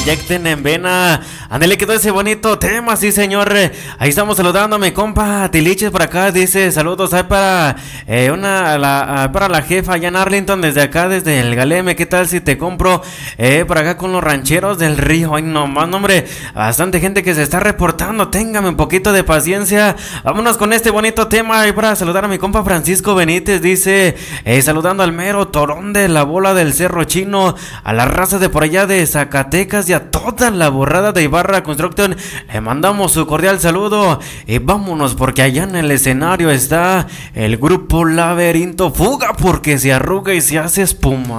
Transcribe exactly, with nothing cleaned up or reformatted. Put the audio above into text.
inyecten en vena. Ándale, quedó ese bonito tema, sí señor. Ahí estamos saludando a mi compa Tiliches por acá. Dice saludos ahí para eh, una la, para la jefa allá en Arlington, desde acá, desde el Galeme. ¿Qué tal si te compro eh, por acá con los rancheros del río? Ay, no más, hombre, bastante gente que se está reportando. Téngame un poquito de paciencia. Vámonos con este bonito tema ahí para saludar a mi compa Francisco Benítez. Dice eh, saludando al mero torón de la bola del Cerro Chino, a la raza de por allá de Zacatecas y a toda la borrada de Ibarra Construction. Le mandamos su cordial saludo y vámonos, porque allá en el escenario está el grupo Laberinto. Fuga porque se arruga y se hace espuma.